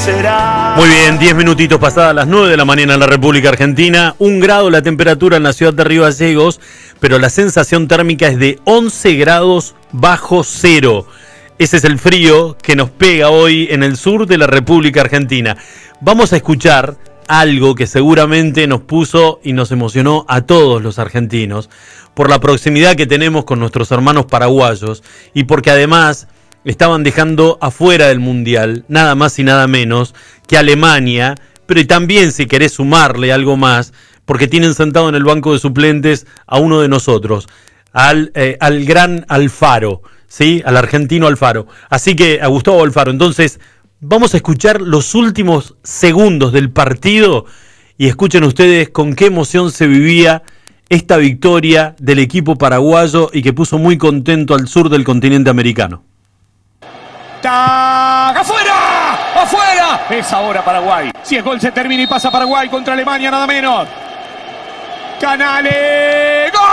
será. Muy bien, 10 minutitos pasadas las 9 de la mañana en la República Argentina. 1 grado la temperatura en la ciudad de Río Gallegos, pero la sensación térmica es de 11 grados bajo cero. Ese es el frío que nos pega hoy en el sur de la República Argentina. Vamos a escuchar algo que seguramente nos puso y nos emocionó a todos los argentinos por la proximidad que tenemos con nuestros hermanos paraguayos y porque además estaban dejando afuera del Mundial nada más y nada menos que Alemania, pero y también si querés sumarle algo más, porque tienen sentado en el banco de suplentes a uno de nosotros, al gran Alfaro, ¿sí? Al argentino Alfaro. Así que a Gustavo Alfaro. Entonces, vamos a escuchar los últimos segundos del partido y escuchen ustedes con qué emoción se vivía esta victoria del equipo paraguayo y que puso muy contento al sur del continente americano. ¡Afuera! ¡Afuera! Es ahora Paraguay. Si el gol se termina y pasa Paraguay contra Alemania, nada menos. ¡Canales! ¡Gol!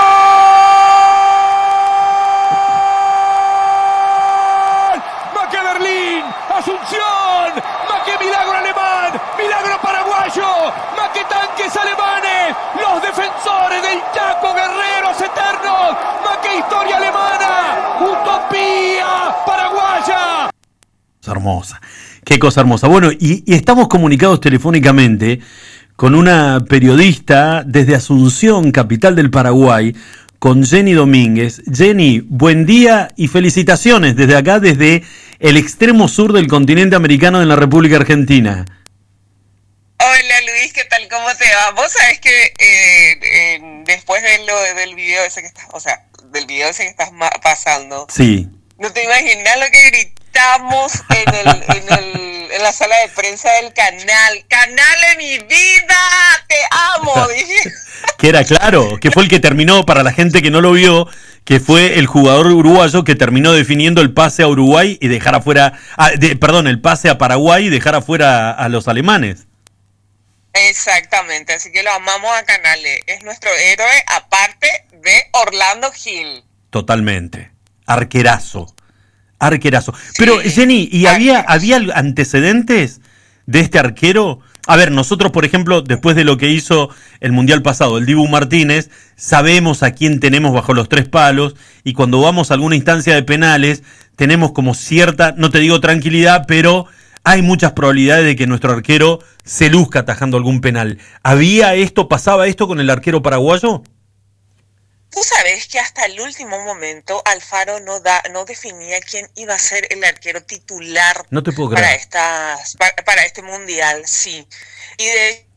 ¡Más que Berlín! ¡Asunción! ¡Más que milagro alemán! ¡Milagro paraguayo! ¡Más que tanques alemanes! ¡Los defensores del Chaco, guerreros eternos! ¡Más que historia alemana! ¡Utopía paraguaya! Hermosa, qué cosa hermosa. Bueno, y estamos comunicados telefónicamente con una periodista desde Asunción, capital del Paraguay, con Jenny Domínguez. Jenny, buen día y felicitaciones desde acá, desde el extremo sur del continente americano en la República Argentina. Hola Luis, ¿qué tal? ¿Cómo te va? Vos sabés que después del video ese que estás, del video ese que estás pasando, sí, no te imaginas lo que gritamos en la sala de prensa del canal. ¡Canal de mi vida! ¡Te amo! Dije. Que era claro, que fue el que terminó, para la gente que no lo vio, que fue el jugador uruguayo que terminó definiendo el pase a Uruguay y dejar afuera, el pase a Paraguay y dejar afuera a los alemanes. Exactamente, así que lo amamos a Canales. Es nuestro héroe, aparte de Orlando Gil. Totalmente. Arquerazo. Pero sí, Jenny, ¿y había antecedentes de este arquero? A ver, nosotros, por ejemplo, después de lo que hizo el Mundial pasado, el Dibu Martínez, sabemos a quién tenemos bajo los 3 palos y cuando vamos a alguna instancia de penales tenemos como cierta, no te digo tranquilidad, pero hay muchas probabilidades de que nuestro arquero se luzca atajando algún penal. ¿Pasaba esto con el arquero paraguayo? Tú sabes que hasta el último momento Alfaro no definía quién iba a ser el arquero titular. No te puedo creer. Para este mundial, sí. Y de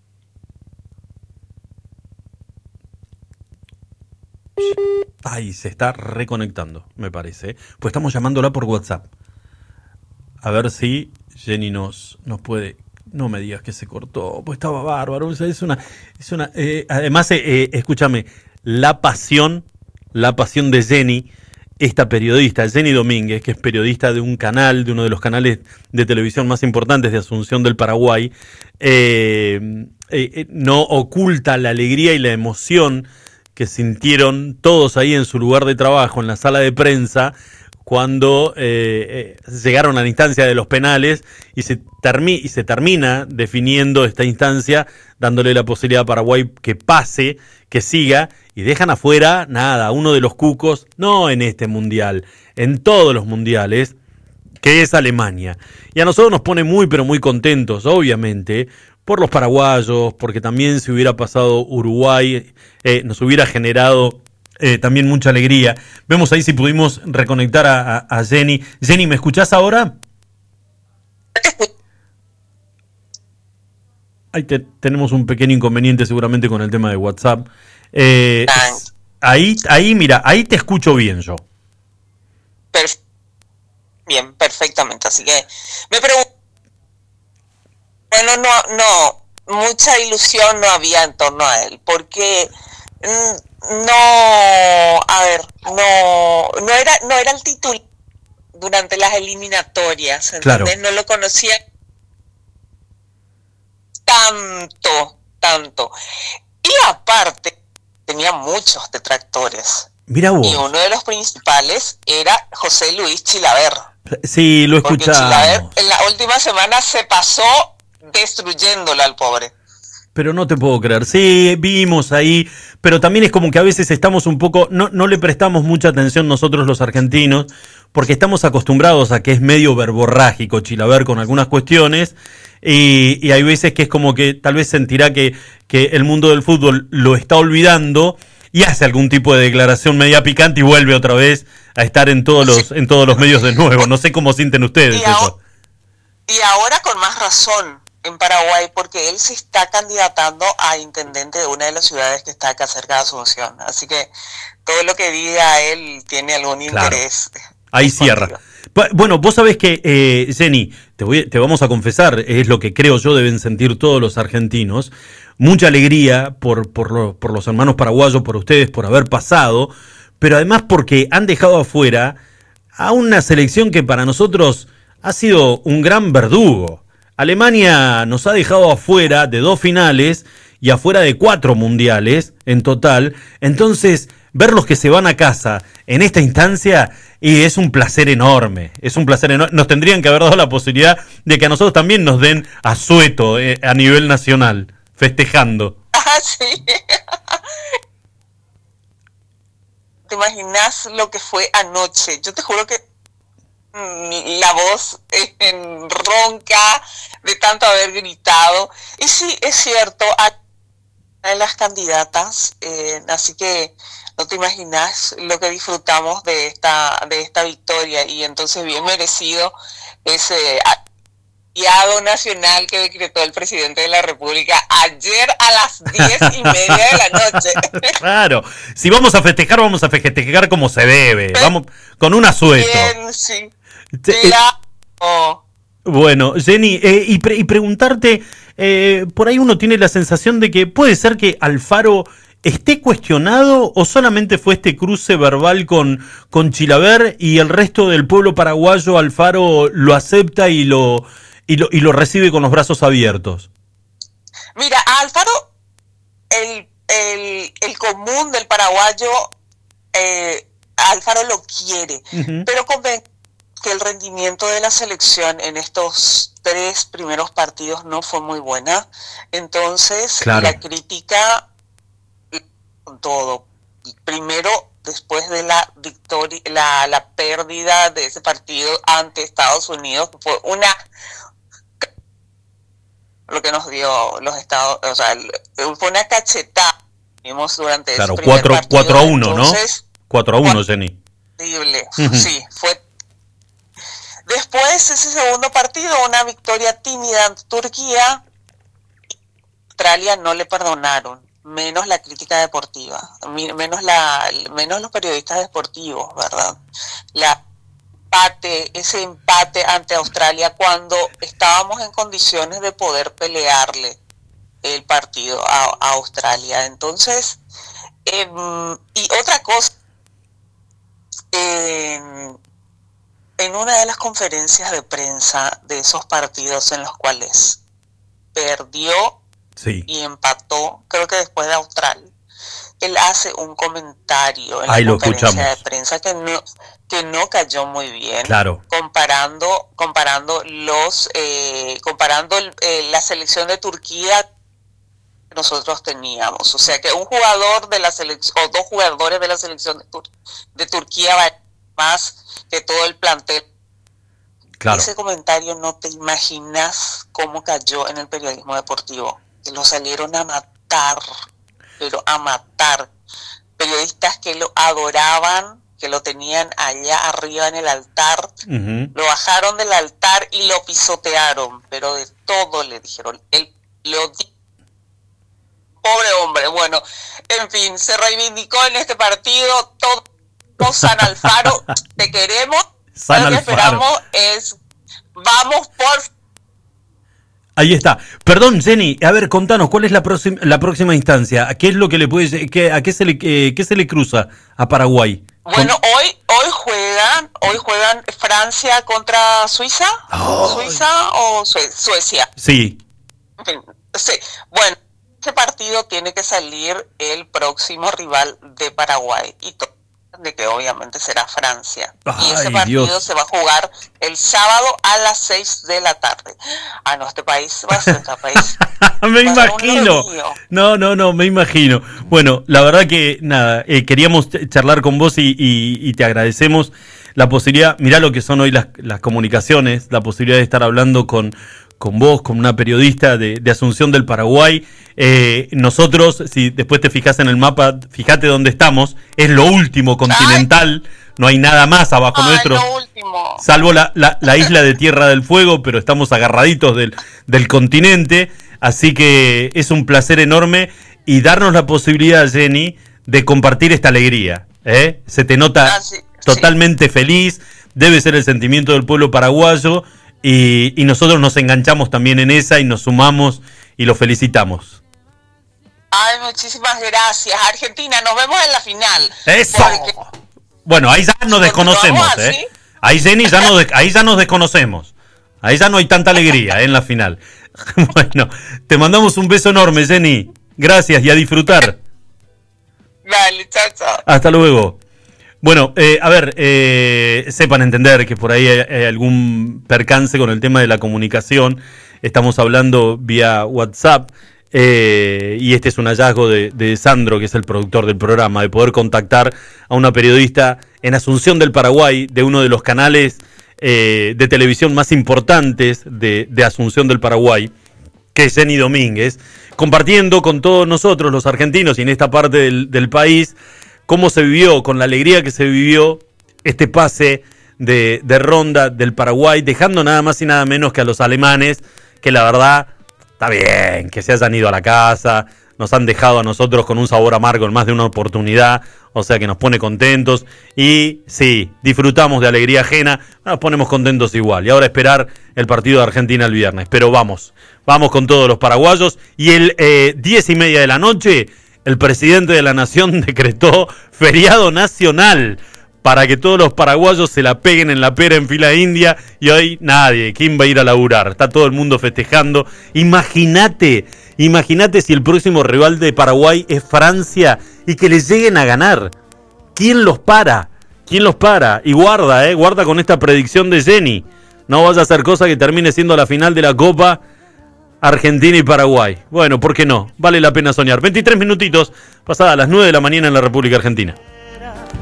Ay, se está reconectando, me parece. Pues estamos llamándola por WhatsApp. A ver si Jenny nos puede. No me digas que se cortó, pues estaba bárbaro. Además, escúchame. La pasión de Jenny, esta periodista, Jenny Domínguez, que es periodista de un canal, de uno de los canales de televisión más importantes de Asunción del Paraguay, no oculta la alegría y la emoción que sintieron todos ahí en su lugar de trabajo, en la sala de prensa, cuando llegaron a la instancia de los penales y se termina definiendo esta instancia, dándole la posibilidad a Paraguay que pase, que siga, y dejan afuera, uno de los cucos, no en este mundial, en todos los mundiales, que es Alemania. Y a nosotros nos pone muy, pero muy contentos, obviamente, por los paraguayos, porque también si hubiera pasado Uruguay, nos hubiera generado también mucha alegría. Vemos ahí si pudimos reconectar a Jenny. Jenny, ¿me escuchás ahora? Ahí tenemos un pequeño inconveniente seguramente con el tema de WhatsApp. Ahí, mira, ahí te escucho bien yo. Bien, perfectamente. Así que me pregunto, bueno, no, mucha ilusión no había en torno a él, porque no era el titular durante las eliminatorias, ¿entendés? Claro. No lo conocía tanto. Y aparte tenía muchos detractores. Mirá vos. Y uno de los principales era José Luis Chilaver. Sí, lo Porque escuchamos. Chilaver en la última semana se pasó destruyéndolo al pobre. Pero no te puedo creer. Sí, vimos ahí, pero también es como que a veces estamos un poco, no le prestamos mucha atención nosotros los argentinos, porque estamos acostumbrados a que es medio verborrágico Chilaver con algunas cuestiones, y hay veces que es como que tal vez sentirá que el mundo del fútbol lo está olvidando y hace algún tipo de declaración media picante y vuelve otra vez a estar en todos los medios de nuevo. No sé cómo sienten ustedes eso. Y ahora con más razón en Paraguay, porque él se está candidatando a intendente de una de las ciudades que está acá cerca de Asunción. Así que todo lo que diga él tiene algún interés. Ahí cierra. Bueno, vos sabés que, Jenny, te vamos a confesar, es lo que creo yo deben sentir todos los argentinos. Mucha alegría por los hermanos paraguayos, por ustedes, por haber pasado, pero además porque han dejado afuera a una selección que para nosotros ha sido un gran verdugo. Alemania nos ha dejado afuera de 2 finales y afuera de 4 mundiales en total. Entonces, verlos que se van a casa en esta instancia y es un placer enorme. Es un placer enorme. Nos tendrían que haber dado la posibilidad de que a nosotros también nos den asueto a nivel nacional, festejando. Ah, sí. ¿Te imaginas lo que fue anoche? Yo te juro que la voz ronca de tanto haber gritado. Y sí, es cierto, de las candidatas, así que no te imaginas lo que disfrutamos de esta victoria, y entonces bien merecido ese aliado nacional que decretó el presidente de la República ayer a las 10:30 de la noche. Claro, si vamos a festejar como se debe, vamos con un asueto. Bien, sí. Claro. Bueno, Jenny, y preguntarte, por ahí uno tiene la sensación de que puede ser que Alfaro esté cuestionado o solamente fue este cruce verbal con Chilaver y el resto del pueblo paraguayo Alfaro lo acepta y lo recibe con los brazos abiertos. Mira, a Alfaro, el común del paraguayo, Alfaro lo quiere, pero que el rendimiento de la selección en estos 3 primeros partidos no fue muy buena. Entonces, claro, la crítica con todo. Primero, después de la victoria, la pérdida de ese partido ante Estados Unidos, que fue lo que nos dio los Estados, o sea, fue una cachetada. Vimos durante claro, ese primer 4-1, entonces, ¿no? 4-1, Jenny. Terrible, sí, fue. Después, ese segundo partido, una victoria tímida ante Turquía. Australia no le perdonaron, menos la crítica deportiva, menos los periodistas deportivos, ¿verdad? Ese empate ante Australia cuando estábamos en condiciones de poder pelearle el partido a Australia. Entonces, y otra cosa, en una de las conferencias de prensa de esos partidos en los cuales perdió y empató, creo que después de Australia, él hace un comentario en la conferencia de prensa que no cayó muy bien, claro, comparando la selección de Turquía que nosotros teníamos. O sea que un jugador de la selección o 2 jugadores de la selección de Turquía va más que todo el plantel. Claro. Ese comentario no te imaginas cómo cayó en el periodismo deportivo, que lo salieron a matar, pero a matar. Periodistas que lo adoraban, que lo tenían allá arriba en el altar, lo bajaron del altar y lo pisotearon, pero de todo le dijeron. Él lo dijo. Pobre hombre. Bueno, en fin, se reivindicó en este partido todo. San Alfaro, te queremos. Lo que esperamos es vamos por. Ahí está. Perdón, Jenny, a ver, contanos, ¿cuál es la próxima instancia? ¿Qué es lo que le puede, qué se le cruza a Paraguay? Bueno, hoy juegan Francia contra Suiza. ¿Suiza o Suecia? Sí. En fin, sí. Bueno, este partido tiene que salir el próximo rival de Paraguay y de que obviamente será Francia. Ay, y ese partido Dios. se va a jugar el sábado a las 6 de la tarde. Ah, no, este país va a ser otro país. Me imagino. No, me imagino. Bueno, la verdad que nada, queríamos charlar con vos y te agradecemos la posibilidad. Mirá lo que son hoy las comunicaciones, la posibilidad de estar hablando con vos, con una periodista de Asunción del Paraguay. Nosotros, si después te fijas en el mapa, fíjate dónde estamos, es lo último continental. No hay nada más abajo nuestro, salvo la isla de Tierra del Fuego, pero estamos agarraditos del continente. Así que es un placer enorme y darnos la posibilidad, Jenny, de compartir esta alegría. Se te nota totalmente feliz, debe ser el sentimiento del pueblo paraguayo y nosotros nos enganchamos también en esa y nos sumamos y lo felicitamos. Ay, muchísimas gracias. Argentina, nos vemos en la final. ¡Eso! Bueno, ahí ya nos desconocemos, Ahí, Jenny, ahí ya nos desconocemos. Ahí ya no hay tanta alegría, en la final. Bueno, te mandamos un beso enorme, Jenny. Gracias y a disfrutar. Dale, chao, chao. Hasta luego. Bueno, a ver, sepan entender que por ahí hay algún percance con el tema de la comunicación. Estamos hablando vía WhatsApp. Y este es un hallazgo de Sandro, que es el productor del programa, de poder contactar a una periodista en Asunción del Paraguay, de uno de los canales de televisión más importantes de Asunción del Paraguay, que es Jenny Domínguez, compartiendo con todos nosotros, los argentinos, y en esta parte del país, cómo se vivió, con la alegría que se vivió este pase de ronda del Paraguay, dejando nada más y nada menos que a los alemanes, que la verdad... Está bien, que se hayan ido a la casa, nos han dejado a nosotros con un sabor amargo en más de una oportunidad, o sea que nos pone contentos y sí, disfrutamos de alegría ajena, nos ponemos contentos igual. Y ahora esperar el partido de Argentina el viernes, pero vamos con todos los paraguayos y el 10:30 de la noche el presidente de la nación decretó feriado nacional para que todos los paraguayos se la peguen en la pera en fila india y hoy nadie, ¿quién va a ir a laburar? Está todo el mundo festejando. Imagínate si el próximo rival de Paraguay es Francia y que les lleguen a ganar. ¿Quién los para? Y guarda con esta predicción de Jenny. No vaya a ser cosa que termine siendo la final de la Copa Argentina y Paraguay. Bueno, ¿por qué no? Vale la pena soñar. 23 minutitos, pasadas las 9 de la mañana en la República Argentina.